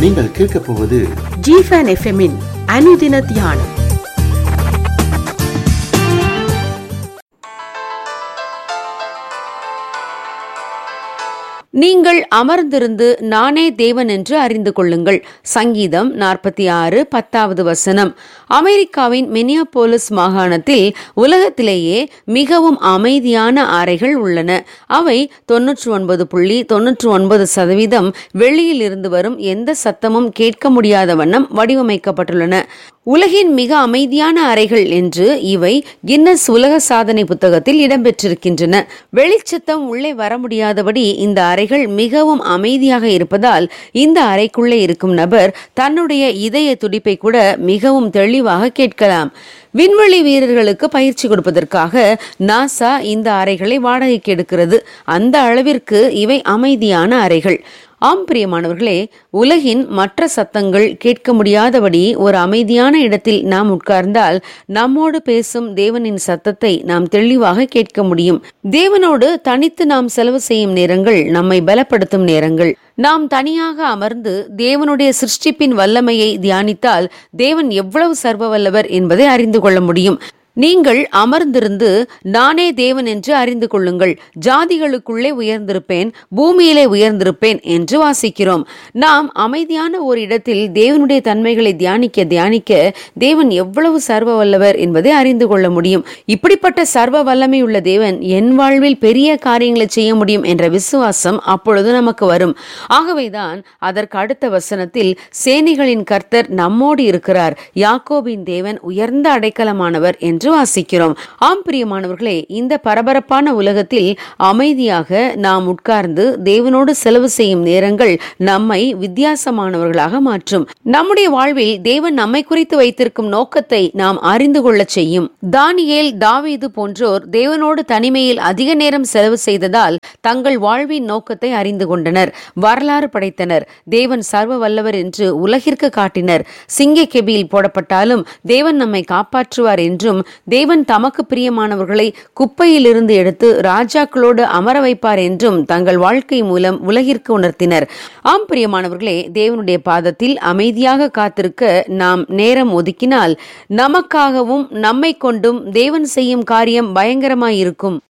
நீங்கள் கேட்கப் போவது ஜிஃபன் எஃப்எம்மின் அனுதின தியானம். நீங்கள் அமர்ந்திருந்து நானே தேவன் என்று அறிந்து கொள்ளுங்கள். சங்கீதம் 46:10. அமெரிக்காவின் மினியாபோலிஸ் மாகாணத்தில் உலகத்திலேயே மிகவும் அமைதியான அறைகள் உள்ளன. அவை 99.99% வெளியில் இருந்து வரும் எந்த சத்தமும் கேட்க முடியாத வண்ணம் வடிவமைக்கப்பட்டுள்ளன. உலகின் மிக அமைதியான அறைகள் என்று இவை கின்னஸ் உலக சாதனை புத்தகத்தில் இடம்பெற்றிருக்கின்றன. வெளிச்சத்தம் உள்ளே வர முடியாதபடி இந்த அறைகள் மிகவும் அமைதியாக இருப்பதால் இந்த அறைக்குள்ளே இருக்கும் நபர் தன்னுடைய இதய துடிப்பை கூட மிகவும் தெளிவாக கேட்கலாம். விண்வெளி வீரர்களுக்கு பயிற்சி கொடுப்பதற்காக நாசா இந்த அறைகளை வாடகைக்கு எடுக்கிறது. அந்த அளவிற்கு இவை அமைதியான அறைகள். ஆம் பிரியமானவர்களே, உலகின் மற்ற சத்தங்கள் கேட்க முடியாதபடி ஒரு அமைதியான இடத்தில் நாம் உட்கார்ந்தால் நம்மோடு பேசும் தேவனின் சத்தத்தை நாம் தெளிவாக கேட்க முடியும். தேவனோடு தனித்து நாம் செலவு செய்யும் நேரங்கள் நம்மை பலப்படுத்தும் நேரங்கள். நாம் தனியாக அமர்ந்து தேவனுடைய சிருஷ்டிப்பின் வல்லமையை தியானித்தால் தேவன் எவ்வளவு சர்வ வல்லவர் என்பதை அறிந்து கொள்ள முடியும். நீங்கள் அமர்ந்திருந்து நானே தேவன் என்று அறிந்து கொள்ளுங்கள். ஜாதிகளுக்குள்ளே உயர்ந்திருப்பேன், பூமியிலே உயர்ந்திருப்பேன் என்று வாசிக்கிறோம். நாம் அமைதியான ஒரு இடத்தில் தேவனுடைய தன்மைகளை தியானிக்க தியானிக்க தேவன் எவ்வளவு சர்வ வல்லவர் என்பதை அறிந்து கொள்ள முடியும். இப்படிப்பட்ட சர்வ வல்லமை உள்ள தேவன் என் வாழ்வில் பெரிய காரியங்களை செய்ய முடியும் என்ற விசுவாசம் அப்பொழுது நமக்கு வரும். ஆகவேதான் அதற்கு அடுத்த வசனத்தில் சேனைகளின் கர்த்தர் நம்மோடு இருக்கிறார், யாக்கோபின் தேவன் உயர்ந்த அடைக்கலமானவர் என்று வாசிக்கிறோம். ஆம் பிரியமானவர்களே, இந்த பரபரப்பான உலகத்தில் அமைதியாக நாம் உட்கார்ந்து தேவனோடு செலவு செய்யும் நேரங்கள் நம்மை வித்தியாசமானவர்களாக மாற்றும். நம்முடைய வாழ்வில் தேவன் நம்மை குறித்து வைத்திருக்கும் நோக்கத்தை நாம் அறிந்து கொள்ள செய்யும். தானியேல், தாவீது போன்றோர் தேவனோடு தனிமையில் அதிக நேரம் செலவு செய்ததால் தங்கள் வாழ்வின் நோக்கத்தை அறிந்து கொண்டனர். வரலாறு படைத்தனர். தேவன் சர்வ வல்லவர் என்று உலகிற்கு காட்டினர். சிங்க கெபியில் போடப்பட்டாலும் தேவன் நம்மை காப்பாற்றுவார் என்றும் தேவன் தமக்கு பிரியமானவர்களை குப்பையில் இருந்து எடுத்து ராஜாக்களோடு அமர வைப்பார் என்றும் தங்கள் வாழ்க்கை மூலம் உலகிற்கு உணர்த்தினர். ஆம் பிரியமானவர்களே, தேவனுடைய பாதத்தில் அமைதியாக காத்திருக்க நாம் நேரம் ஒதுக்கினால் நமக்காகவும் நம்மை கொண்டும் தேவன் செய்யும் காரியம் பயங்கரமாயிருக்கும்.